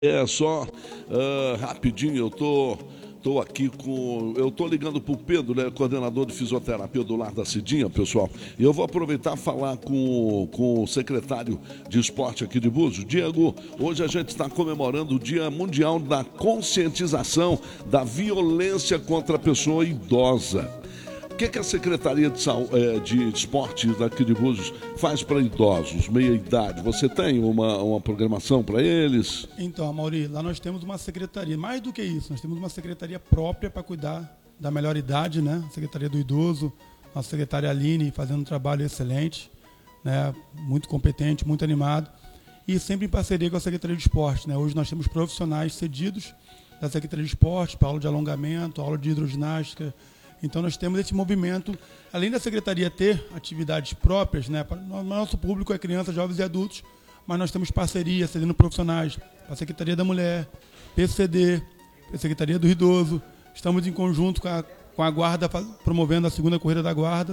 É só rapidinho, eu tô aqui eu tô ligando pro Pedro, né, coordenador de fisioterapia do Lar da Cidinha, pessoal. E eu vou aproveitar e falar com o secretário de esporte aqui de Búzios. Diego, hoje a gente está comemorando o Dia Mundial da Conscientização da Violência contra a Pessoa Idosa. O que a Secretaria de Esportes daqui de Búzios faz para idosos, meia-idade? Você tem uma programação para eles? Então, Amaury, lá nós temos uma secretaria. Mais do que isso, nós temos uma secretaria própria para cuidar da melhor idade, né? A Secretaria do Idoso, nossa secretária Aline fazendo um trabalho excelente, né? Muito competente, muito animado. E sempre em parceria com a Secretaria de Esporte, né? Hoje nós temos profissionais cedidos da Secretaria de Esporte para aula de alongamento, aula de hidroginástica. Então nós temos esse movimento, além da Secretaria ter atividades próprias, né? O nosso público é crianças, jovens e adultos, mas nós temos parceria, cedendo profissionais, a Secretaria da Mulher, PCD, a Secretaria do Idoso. Estamos em conjunto com a Guarda, promovendo a segunda corrida da Guarda.